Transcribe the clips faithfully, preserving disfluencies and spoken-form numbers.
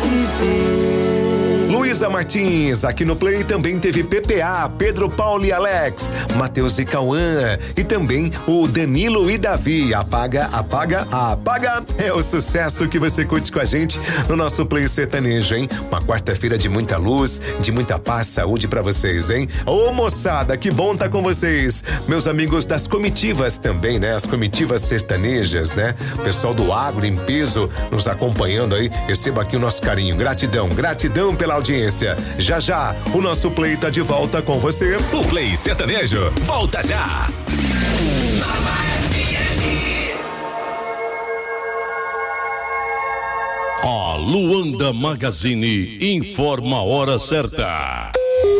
viver. Luísa Martins, aqui no Play também teve P P A, Pedro, Paulo e Alex, Matheus e Cauã e também o Danilo e Davi. Apaga, apaga, apaga. É o sucesso que você curte com a gente no nosso Play Sertanejo, hein? Uma quarta-feira de muita luz, de muita paz, saúde pra vocês, hein? Ô moçada, que bom tá com vocês. Meus amigos das comitivas também, né? As comitivas sertanejas, né? O pessoal do agro em peso nos acompanhando aí. Receba aqui o nosso carinho. Gratidão, gratidão pela audiência. Já já, o nosso Play tá de volta com você. O Play Sertanejo, volta já! A Luanda Magazine informa a hora certa.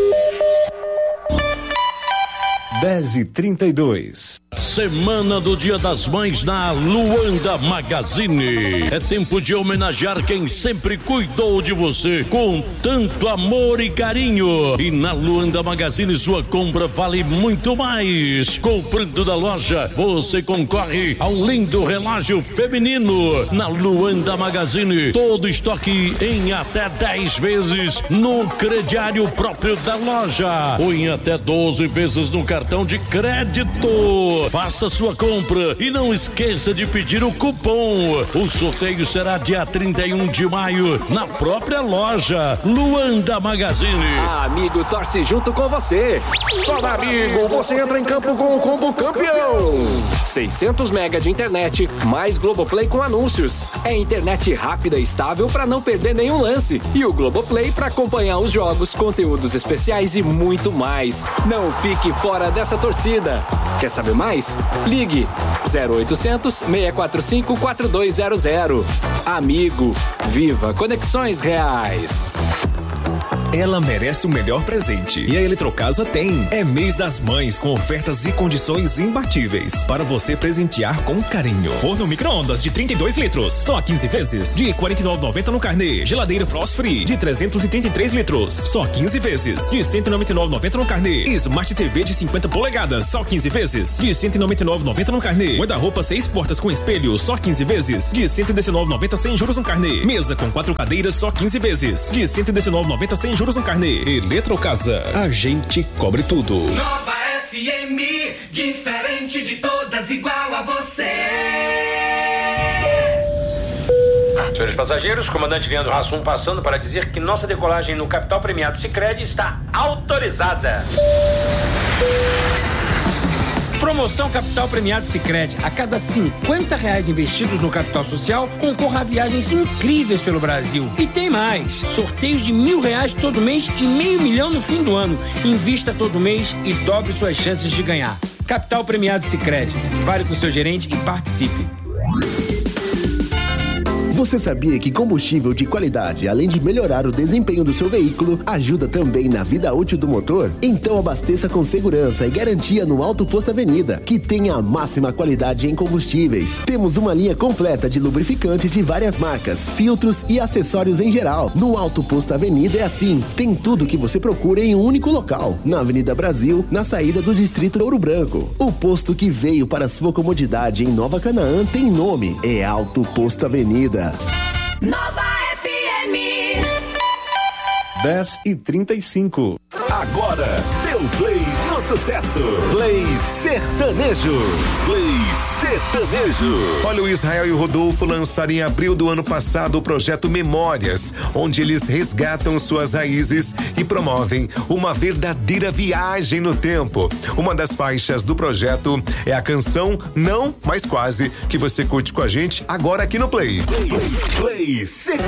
dez e trinta e dois. Semana do Dia das Mães na Luanda Magazine. É tempo de homenagear quem sempre cuidou de você com tanto amor e carinho. E na Luanda Magazine sua compra vale muito mais. Comprando da loja, você concorre a um lindo relógio feminino. Na Luanda Magazine, todo estoque em até dez vezes no crediário próprio da loja. Ou em até doze vezes no cartão de crédito. Faça sua compra e não esqueça de pedir o cupom. O sorteio será dia trinta e um de maio na própria loja Luanda Magazine. A Amigo torce junto com você. Só na Amigo você entra em campo com o combo campeão. seiscentos mega de internet mais Globoplay com anúncios. É internet rápida e estável para não perder nenhum lance. E o Globoplay para acompanhar os jogos, conteúdos especiais e muito mais. Não fique fora dessa torcida. Quer saber mais? Ligue zero oitocentos, seis quatro cinco, quatro dois zero zero. Amigo, viva conexões reais. Ela merece o melhor presente e a Eletrocasa tem. É mês das mães com ofertas e condições imbatíveis para você presentear com carinho. Forno micro-ondas de trinta e dois litros, só quinze vezes, de quarenta e nove reais e noventa centavos no carnê. Geladeira Frost Free de trezentos e trinta e três litros, só quinze vezes, de cento e noventa e nove reais e noventa centavos no carnê. Smart T V de cinquenta polegadas, só quinze vezes, de cento e noventa e nove reais e noventa centavos no carnê. Guarda-roupa seis portas com espelho, só quinze vezes, de cento e dezenove reais e noventa centavos sem juros no carnê. Mesa com quatro cadeiras, só quinze vezes, de cento e dezenove reais e noventa centavos sem juros no carnê. Eletrocasa, a gente cobre tudo. Nova F M, diferente de todas, igual a você. Senhores passageiros, comandante Leandro Hassum passando para dizer que nossa decolagem no Capital Premiado Sicredi está autorizada. Promoção Capital Premiado Sicredi. A cada cinquenta reais investidos no capital social, concorra a viagens incríveis pelo Brasil. E tem mais. Sorteios de mil reais todo mês e meio milhão no fim do ano. Invista todo mês e dobre suas chances de ganhar. Capital Premiado Sicredi. Vale com seu gerente e participe. Você sabia que combustível de qualidade, além de melhorar o desempenho do seu veículo, ajuda também na vida útil do motor? Então abasteça com segurança e garantia no Auto Posto Avenida, que tem a máxima qualidade em combustíveis. Temos uma linha completa de lubrificantes de várias marcas, filtros e acessórios em geral. No Auto Posto Avenida é assim, tem tudo que você procura em um único local. Na Avenida Brasil, na saída do Distrito Ouro Branco. O posto que veio para sua comodidade em Nova Canaã tem nome, é Auto Posto Avenida. Nova F M. dez e trinta e cinco. Agora, deu play no sucesso. Play Sertanejo. Play Sertanejo. Olha, o Israel e o Rodolfo lançaram em abril do ano passado o projeto Memórias, onde eles resgatam suas raízes e promovem uma verdadeira viagem no tempo. Uma das faixas do projeto é a canção Não, Mas Quase, que você curte com a gente agora aqui no Play. Play, Play Sertanejo.